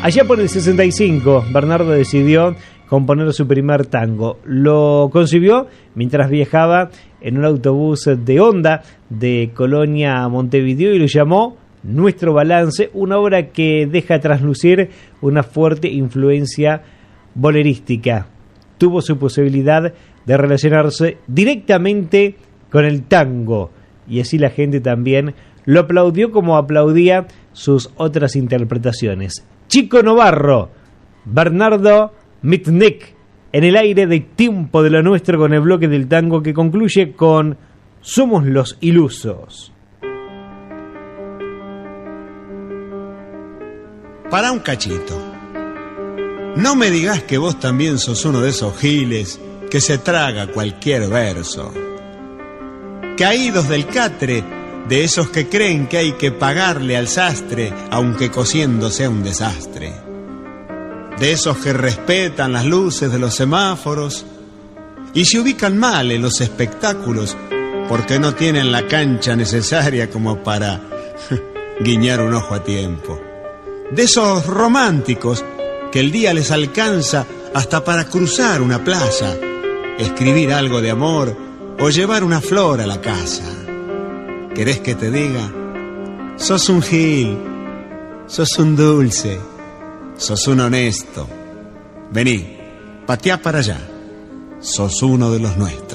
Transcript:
Allá por el 65, Bernardo decidió componer su primer tango. Lo concibió mientras viajaba en un autobús de Honda de Colonia a Montevideo y lo llamó Nuestro Balance, una obra que deja traslucir una fuerte influencia bolerística. Tuvo su posibilidad de relacionarse directamente con el tango y así la gente también lo aplaudió como aplaudía sus otras interpretaciones. Chico Novarro, Bernardo Mitnick, en el aire de Tiempo de lo Nuestro con el bloque del tango que concluye con Somos los Ilusos. Para un cachito. No me digas que vos también sos uno de esos giles que se traga cualquier verso. Caídos del catre, de esos que creen que hay que pagarle al sastre, aunque cosiendo sea un desastre. De esos que respetan las luces de los semáforos y se ubican mal en los espectáculos porque no tienen la cancha necesaria como para guiñar un ojo a tiempo. De esos románticos que el día les alcanza hasta para cruzar una plaza, escribir algo de amor o llevar una flor a la casa. ¿Querés que te diga? Sos un gil, sos un dulce, sos un honesto. Vení, pateá para allá, sos uno de los nuestros.